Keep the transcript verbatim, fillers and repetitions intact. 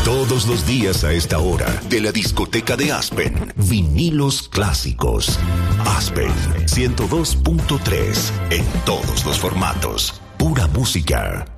Todos los días a esta hora, de la discoteca de Aspen, vinilos clásicos. Aspen ciento dos punto tres, en todos los formatos. Pura música.